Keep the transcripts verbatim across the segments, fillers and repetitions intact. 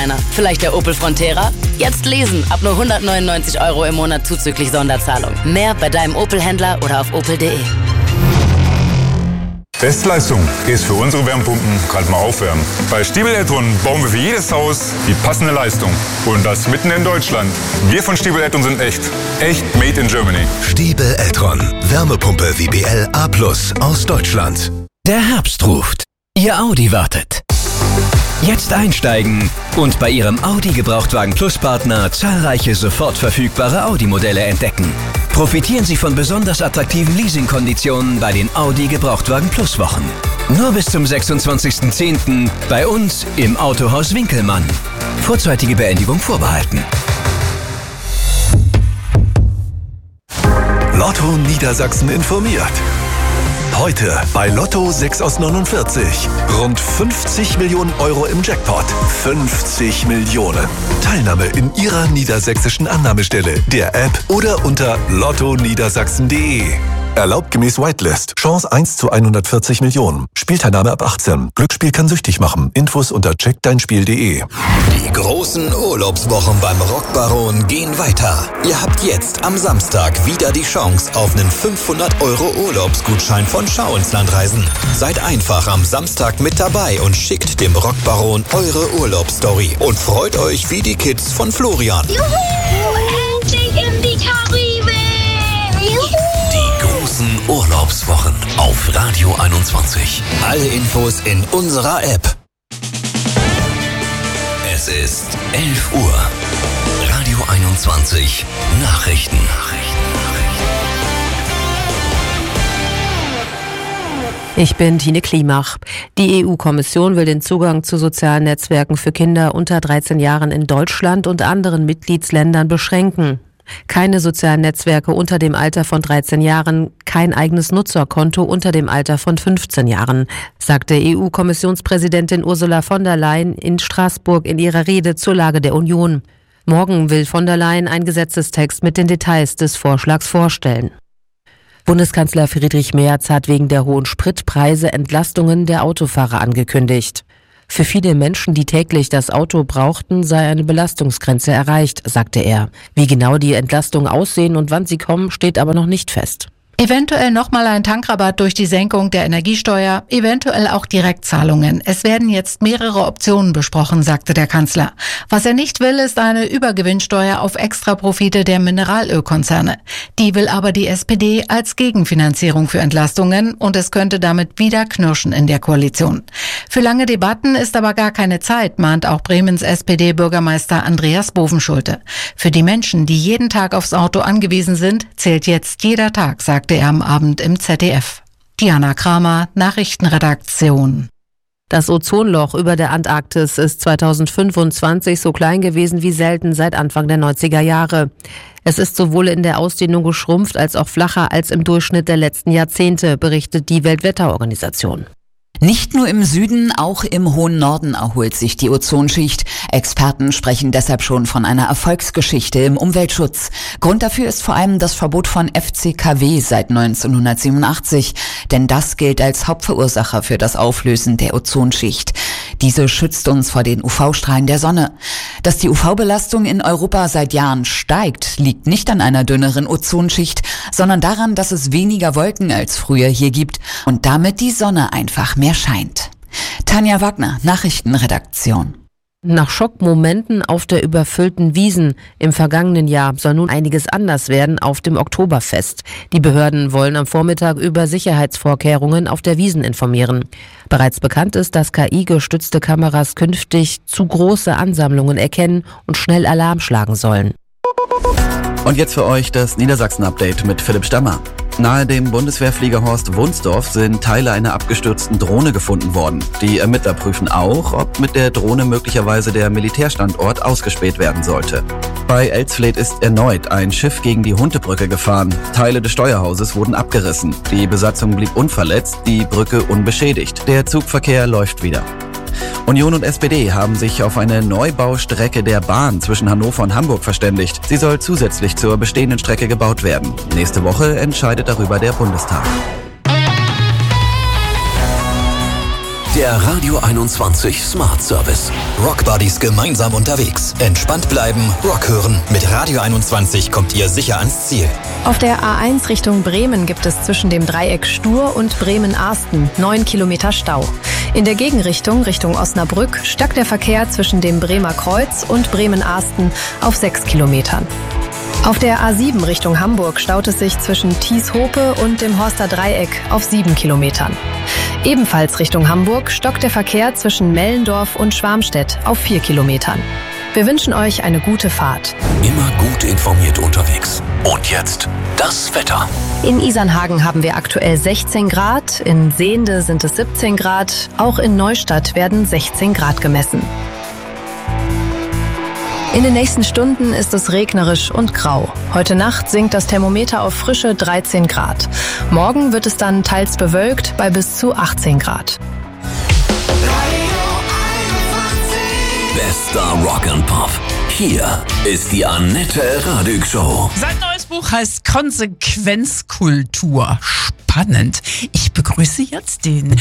einer. Vielleicht der Opel Frontera? Jetzt lesen, ab nur hundertneunundneunzig Euro im Monat zuzüglich Sonderzahlung. Mehr bei deinem Opel-Händler oder auf opel punkt de. Bestleistung ist für unsere Wärmepumpen gerade mal aufwärmen. Bei Stiebel Eltron bauen wir für jedes Haus die passende Leistung. Und das mitten in Deutschland. Wir von Stiebel Eltron sind echt. Echt made in Germany. Stiebel Eltron. Wärmepumpe W B L A plus aus Deutschland. Der Herbst ruft. Ihr Audi wartet. Jetzt einsteigen und bei Ihrem Audi Gebrauchtwagen Plus Partner zahlreiche sofort verfügbare Audi-Modelle entdecken. Profitieren Sie von besonders attraktiven Leasingkonditionen bei den Audi Gebrauchtwagen Plus Wochen. Nur bis zum sechsundzwanzigsten zehnten bei uns im Autohaus Winkelmann. Vorzeitige Beendigung vorbehalten. Lotto Niedersachsen informiert. Heute bei Lotto sechs aus neunundvierzig. Rund fünfzig Millionen Euro im Jackpot. fünfzig Millionen. Teilnahme in Ihrer niedersächsischen Annahmestelle, der App oder unter lotto niedersachsen punkt de. Erlaubt gemäß Whitelist. Chance eins zu hundertvierzig Millionen. Spielteilnahme ab achtzehn. Glücksspiel kann süchtig machen. Infos unter check dein spiel punkt de. Die großen Urlaubswochen beim Rockbaron gehen weiter. Ihr habt jetzt am Samstag wieder die Chance auf einen fünfhundert Euro Urlaubsgutschein von Schau ins Land Reisen. Seid einfach am Samstag mit dabei und schickt dem Rockbaron eure Urlaubsstory und freut euch wie die Kids von Florian. Juhu, endlich in die Karibik! Juhu! Urlaubswochen auf Radio einundzwanzig. Alle Infos in unserer App. Es ist elf Uhr. Radio einundzwanzig. Nachrichten. Ich bin Tine Klimach. Die E U-Kommission will den Zugang zu sozialen Netzwerken für Kinder unter dreizehn Jahren in Deutschland und anderen Mitgliedsländern beschränken. Keine sozialen Netzwerke unter dem Alter von dreizehn Jahren, kein eigenes Nutzerkonto unter dem Alter von fünfzehn Jahren, sagte E U-Kommissionspräsidentin Ursula von der Leyen in Straßburg in ihrer Rede zur Lage der Union. Morgen will von der Leyen einen Gesetzestext mit den Details des Vorschlags vorstellen. Bundeskanzler Friedrich Merz hat wegen der hohen Spritpreise Entlastungen der Autofahrer angekündigt. Für viele Menschen, die täglich das Auto brauchten, sei eine Belastungsgrenze erreicht, sagte er. Wie genau die Entlastungen aussehen und wann sie kommen, steht aber noch nicht fest. Eventuell nochmal ein Tankrabatt durch die Senkung der Energiesteuer, eventuell auch Direktzahlungen. Es werden jetzt mehrere Optionen besprochen, sagte der Kanzler. Was er nicht will, ist eine Übergewinnsteuer auf Extraprofite der Mineralölkonzerne. Die will aber die S P D als Gegenfinanzierung für Entlastungen und es könnte damit wieder knirschen in der Koalition. Für lange Debatten ist aber gar keine Zeit, mahnt auch Bremens S P D-Bürgermeister Andreas Bovenschulte. Für die Menschen, die jeden Tag aufs Auto angewiesen sind, zählt jetzt jeder Tag, sagte er am Abend im Z D F. Diana Kramer, Nachrichtenredaktion. Das Ozonloch über der Antarktis ist zweitausendfünfundzwanzig so klein gewesen wie selten seit Anfang der neunziger Jahre. Es ist sowohl in der Ausdehnung geschrumpft als auch flacher als im Durchschnitt der letzten Jahrzehnte, berichtet die Weltwetterorganisation. Nicht nur im Süden, auch im hohen Norden erholt sich die Ozonschicht. Experten sprechen deshalb schon von einer Erfolgsgeschichte im Umweltschutz. Grund dafür ist vor allem das Verbot von F C K W seit neunzehnhundertsiebenundachtzig, denn das gilt als Hauptverursacher für das Auflösen der Ozonschicht. Diese schützt uns vor den U V-Strahlen der Sonne. Dass die U V-Belastung in Europa seit Jahren steigt, liegt nicht an einer dünneren Ozonschicht, sondern daran, dass es weniger Wolken als früher hier gibt und damit die Sonne einfach mehr scheint. Tanja Wagner, Nachrichtenredaktion. Nach Schockmomenten auf der überfüllten Wiesn im vergangenen Jahr soll nun einiges anders werden auf dem Oktoberfest. Die Behörden wollen am Vormittag über Sicherheitsvorkehrungen auf der Wiesn informieren. Bereits bekannt ist, dass K I-gestützte Kameras künftig zu große Ansammlungen erkennen und schnell Alarm schlagen sollen. Und jetzt für euch das Niedersachsen-Update mit Philipp Stammer. Nahe dem Bundeswehrflieger Horst Wunsdorf sind Teile einer abgestürzten Drohne gefunden worden. Die Ermittler prüfen auch, ob mit der Drohne möglicherweise der Militärstandort ausgespäht werden sollte. Bei Elsfleth ist erneut ein Schiff gegen die Huntebrücke gefahren. Teile des Steuerhauses wurden abgerissen. Die Besatzung blieb unverletzt, die Brücke unbeschädigt. Der Zugverkehr läuft wieder. Union und S P D haben sich auf eine Neubaustrecke der Bahn zwischen Hannover und Hamburg verständigt. Sie soll zusätzlich zur bestehenden Strecke gebaut werden. Nächste Woche entscheidet darüber der Bundestag. Der Radio einundzwanzig Smart Service. Rock Buddies gemeinsam unterwegs. Entspannt bleiben, Rock hören. Mit Radio einundzwanzig kommt ihr sicher ans Ziel. Auf der A eins Richtung Bremen gibt es zwischen dem Dreieck Stur und Bremen-Arsten neun Kilometer Stau. In der Gegenrichtung, Richtung Osnabrück, stockt der Verkehr zwischen dem Bremer Kreuz und Bremen-Arsten auf sechs Kilometern. Auf der A sieben Richtung Hamburg staut es sich zwischen Thies-Hope und dem Horster Dreieck auf sieben Kilometern. Ebenfalls Richtung Hamburg stockt der Verkehr zwischen Mellendorf und Schwarmstedt auf vier Kilometern. Wir wünschen euch eine gute Fahrt. Immer gut informiert unterwegs. Und jetzt das Wetter. In Isernhagen haben wir aktuell sechzehn Grad, in Sehnde sind es siebzehn Grad, auch in Neustadt werden sechzehn Grad gemessen. In den nächsten Stunden ist es regnerisch und grau. Heute Nacht sinkt das Thermometer auf frische dreizehn Grad. Morgen wird es dann teils bewölkt bei bis zu achtzehn Grad. Bester Rock and Pop. Hier ist die Annette Radig Show. Sein neues Buch heißt Konsequenzkultur. Spannend. Ich begrüße jetzt den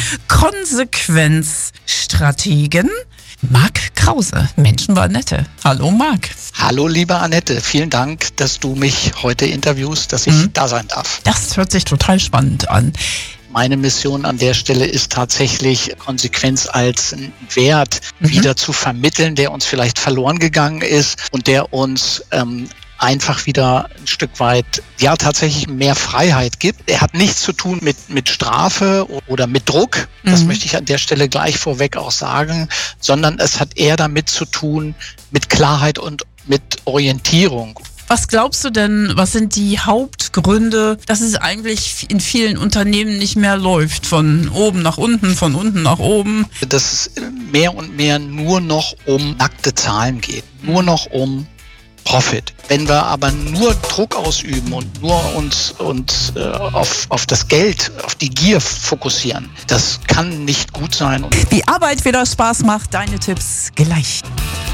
Konsequenzstrategen Marc Krause, Menschen war Annette. Hallo Marc. Hallo liebe Annette, vielen Dank, dass du mich heute interviewst, dass ich mhm. da sein darf. Das hört sich total spannend an. Meine Mission an der Stelle ist tatsächlich, Konsequenz als einen Wert mhm. wieder zu vermitteln, der uns vielleicht verloren gegangen ist und der uns ähm, einfach wieder ein Stück weit, ja, tatsächlich mehr Freiheit gibt. Er hat nichts zu tun mit, mit Strafe oder mit Druck. Das mhm. möchte ich an der Stelle gleich vorweg auch sagen, sondern es hat eher damit zu tun mit Klarheit und mit Orientierung. Was glaubst du denn, was sind die Hauptgründe, dass es eigentlich in vielen Unternehmen nicht mehr läuft? Von oben nach unten, von unten nach oben? Dass es mehr und mehr nur noch um nackte Zahlen geht, nur noch um Profit. Wenn wir aber nur Druck ausüben und nur uns, uns äh, auf, auf das Geld, auf die Gier fokussieren, das kann nicht gut sein. Wie Arbeit wieder Spaß macht, deine Tipps gleich.